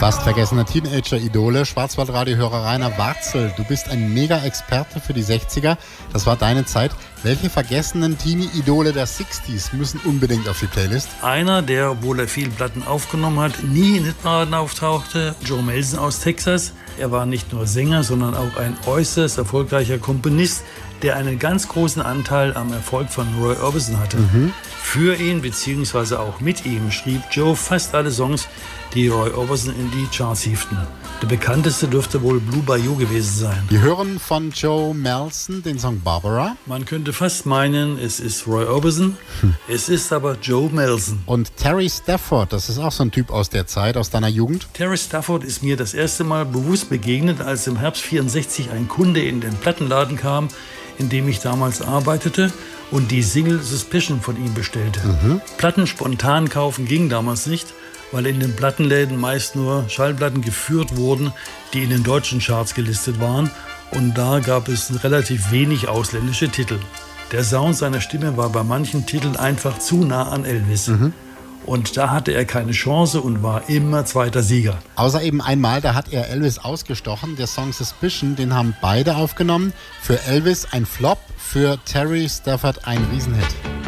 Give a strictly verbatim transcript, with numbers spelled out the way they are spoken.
Fast vergessene Teenager-Idole, Schwarzwaldradio-Hörer Rainer Warzel. Du bist ein Mega-Experte für die sechziger. Das war deine Zeit. Welche vergessenen Teenie-Idole der sechziger müssen unbedingt auf die Playlist? Einer, der, obwohl er viele Platten aufgenommen hat, nie in Hitparaden auftauchte, Joe Melson aus Texas. Er war nicht nur Sänger, sondern auch ein äußerst erfolgreicher Komponist, der einen ganz großen Anteil am Erfolg von Roy Orbison hatte. Mhm. Für ihn bzw. auch mit ihm schrieb Joe fast alle Songs, die Roy Orbison in die Charts hieften. Der bekannteste dürfte wohl Blue Bayou gewesen sein. Wir hören von Joe Melson den Song Barbara. Man könnte fast meinen, es ist Roy Orbison, hm. es ist aber Joe Melson. Und Terry Stafford, das ist auch so ein Typ aus der Zeit, aus deiner Jugend? Terry Stafford ist mir das erste Mal bewusst begegnet, als im Herbst vierundsechzig ein Kunde in den Plattenladen kam, in dem ich damals arbeitete und die Single Suspicion von ihm bestellte. Mhm. Platten spontan kaufen ging damals nicht, weil in den Plattenläden meist nur Schallplatten geführt wurden, die in den deutschen Charts gelistet waren, und da gab es relativ wenig ausländische Titel. Der Sound seiner Stimme war bei manchen Titeln einfach zu nah an Elvis. Mhm. Und da hatte er keine Chance und war immer zweiter Sieger. Außer eben einmal, da hat er Elvis ausgestochen. Der Song Suspicion, den haben beide aufgenommen. Für Elvis ein Flop, für Terry Stafford ein Riesenhit.